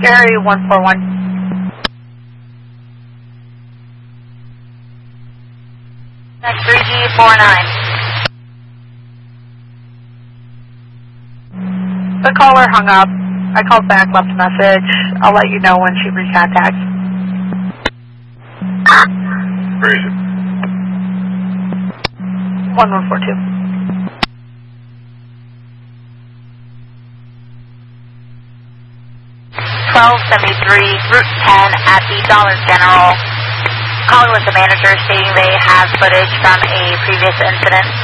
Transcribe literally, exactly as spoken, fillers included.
Gary one four one. Next three G four nine. The caller hung up. I called back, left a message. I'll let you know when she recontacts. Crazy. one one four two. twelve seventy-three, Route ten at the Dollar General. Calling with the manager stating they have footage from a previous incident.